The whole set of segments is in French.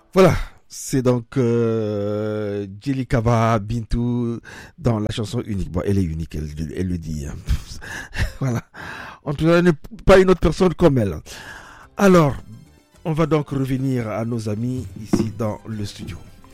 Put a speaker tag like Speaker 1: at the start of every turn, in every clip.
Speaker 1: Voilà, c'est donc Djeli Kaba Bintou dans la chanson unique. Bon, elle est unique, elle le dit. Voilà. En tout cas, pas une autre personne comme elle. Alors, on va donc revenir à nos amis ici dans le studio.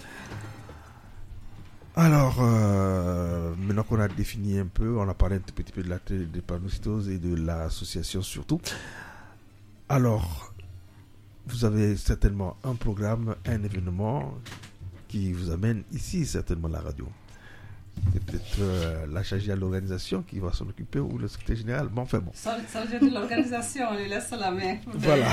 Speaker 1: Alors, maintenant qu'on a défini un peu, on a parlé un petit peu de la drépanocytose et de l'association surtout. Alors, vous avez certainement un programme, un événement qui vous amène ici, certainement la radio. C'est peut-être la chargée de l'organisation qui va s'en occuper ou le secrétaire général. Bon, enfin bon.
Speaker 2: Chargée de l'organisation, on lui laisse la main.
Speaker 1: Voilà.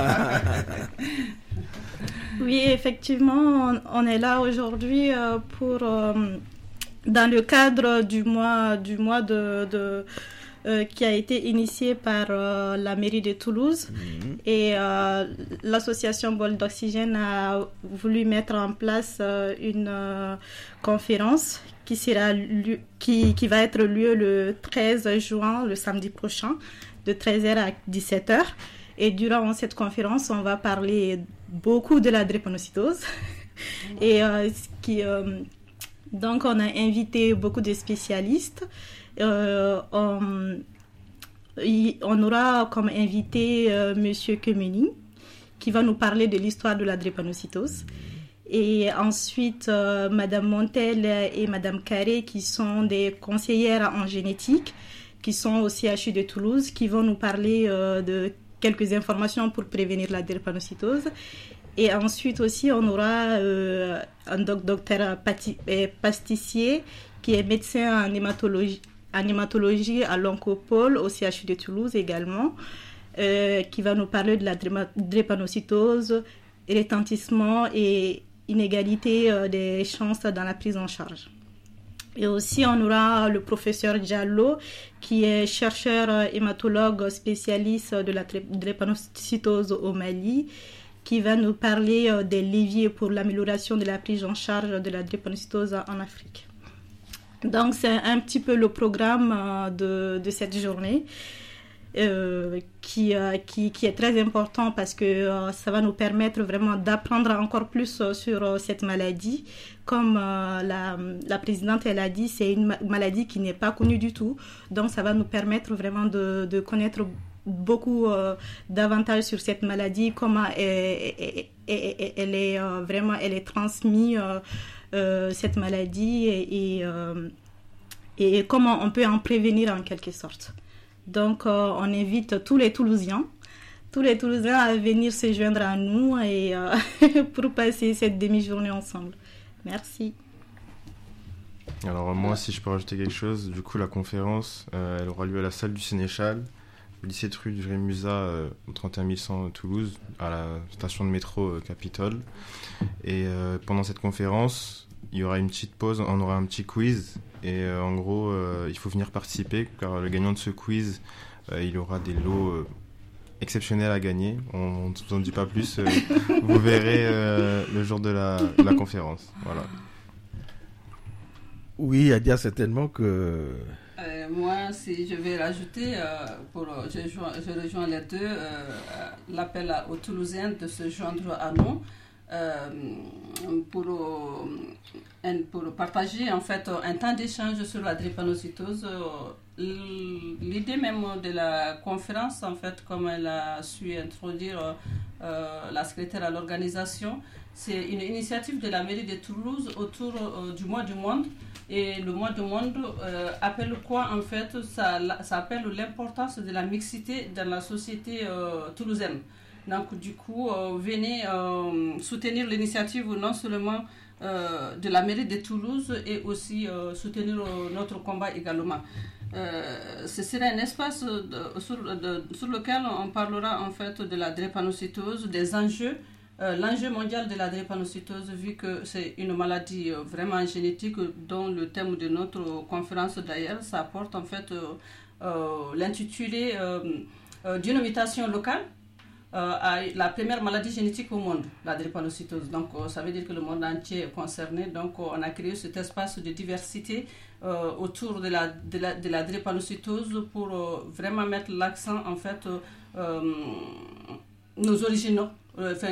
Speaker 3: Oui, effectivement, on est là aujourd'hui pour, dans le cadre du mois qui a été initié par la mairie de Toulouse. Et l'association Bol d'Oxygène a voulu mettre en place une conférence qui va être lieu le 13 juin, le samedi prochain, de 13h à 17h. Et durant cette conférence, on va parler beaucoup de la drépanocytose. Et donc, on a invité beaucoup de spécialistes. On aura comme invité Monsieur Kemeni, qui va nous parler de l'histoire de la drépanocytose. Et ensuite, Madame Montel et Madame Carré, qui sont des conseillères en génétique, qui sont au CHU de Toulouse, qui vont nous parler de quelques informations pour prévenir la drépanocytose. Et ensuite aussi, on aura un docteur pasticier qui est médecin en hématologie à l'Oncopole au CHU de Toulouse également, qui va nous parler de la drépanocytose, retentissement et inégalité des chances dans la prise en charge. Et aussi, on aura le professeur Diallo, qui est chercheur hématologue spécialiste de la drépanocytose au Mali, qui va nous parler des leviers pour l'amélioration de la prise en charge de la drépanocytose en Afrique. Donc, c'est un petit peu le programme de cette journée qui est très important parce que ça va nous permettre vraiment d'apprendre encore plus sur cette maladie. Comme la présidente elle a dit, c'est une maladie qui n'est pas connue du tout. Donc, ça va nous permettre vraiment de connaître beaucoup davantage sur cette maladie, comment elle est transmise, cette maladie, et comment on peut en prévenir en quelque sorte. Donc, on invite tous les Toulousains à venir se joindre à nous et pour passer cette demi-journée ensemble. Merci.
Speaker 4: Alors moi, si je peux rajouter quelque chose, du coup la conférence, elle aura lieu à la salle du Sénéchal, au lycée de rue du Rémusat, 31 100 Toulouse, à la station de métro Capitole. Et pendant cette conférence, il y aura une petite pause, on aura un petit quiz. Et en gros, il faut venir participer, car le gagnant de ce quiz, il aura des lots exceptionnels à gagner. On ne vous en dit pas plus, vous verrez le jour de la conférence. Voilà.
Speaker 1: Oui, à dire certainement que...
Speaker 2: moi, si je vais rajouter, je rejoins les deux, l'appel aux Toulousains de se joindre à nous pour partager en fait un temps d'échange sur la drépanocytose. L'idée même de la conférence, en fait, comme elle a su introduire la secrétaire à l'organisation, c'est une initiative de la mairie de Toulouse autour du mois du monde. Et le mois du monde appelle quoi en fait? Ça appelle l'importance de la mixité dans la société toulousaine. Donc du coup, venez soutenir l'initiative non seulement de la mairie de Toulouse et aussi soutenir notre combat également. Ce sera un espace sur lequel on parlera en fait de la drépanocytose, des enjeux. L'enjeu mondial de la drépanocytose, vu que c'est une maladie vraiment génétique, dont le thème de notre conférence d'ailleurs, ça apporte en fait l'intitulé d'une mutation locale à la première maladie génétique au monde, la drépanocytose. Donc ça veut dire que le monde entier est concerné. Donc on a créé cet espace de diversité autour de la drépanocytose pour vraiment mettre l'accent en fait nos origines,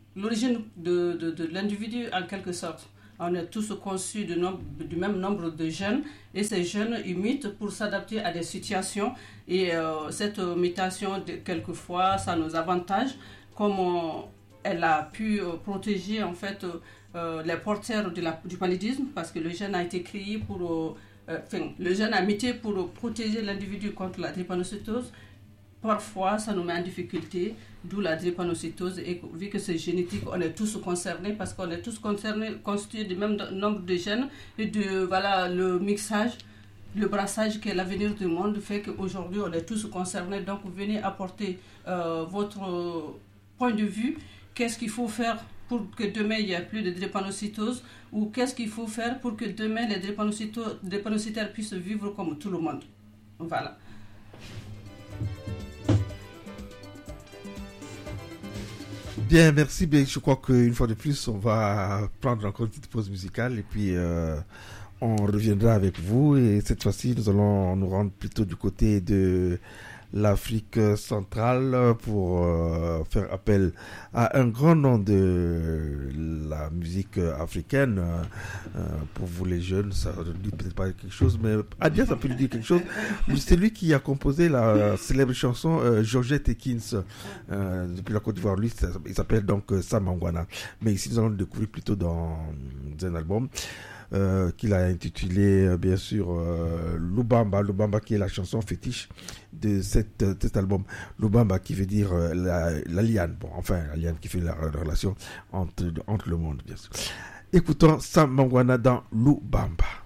Speaker 2: l'origine de l'individu en quelque sorte. On est tous conçus du même nombre de jeunes et ces jeunes ils mutent pour s'adapter à des situations et cette mutation, quelquefois, ça nous avantage comme elle a pu protéger en fait les porteurs du paludisme parce que le jeune a été créé pour... le jeune a muté pour protéger l'individu contre la drépanocytose. Parfois, ça nous met en difficulté, d'où la drépanocytose. Et vu que c'est génétique, on est tous concernés parce qu'on est tous concernés, constitués du même nombre de gènes. Et le mixage, le brassage qui est l'avenir du monde fait qu'aujourd'hui, on est tous concernés. Donc, venez apporter votre point de vue. Qu'est-ce qu'il faut faire pour que demain, il n'y ait plus de drépanocytose? Ou qu'est-ce qu'il faut faire pour que demain, les drépanocytaires puissent vivre comme tout le monde? Voilà.
Speaker 1: Bien, merci. Bien, je crois qu'une fois de plus, on va prendre encore une petite pause musicale et puis on reviendra avec vous. Et cette fois-ci, nous allons nous rendre plutôt du côté de l'Afrique centrale pour faire appel à un grand nom de la musique africaine. Pour vous les jeunes, ça ne dit peut-être pas quelque chose, mais Adia, ça peut lui dire quelque chose. C'est lui qui a composé la célèbre chanson Georgette Ekins depuis la Côte d'Ivoire. Lui, il s'appelle donc Sam Mangwana. Mais ici, nous allons le découvrir plutôt dans un album qu'il a intitulé bien sûr Lubamba qui est la chanson fétiche de cet album. Lubamba qui veut dire la liane, la liane qui fait la relation entre le monde, bien sûr. Écoutons Sam Mangwana dans Lubamba.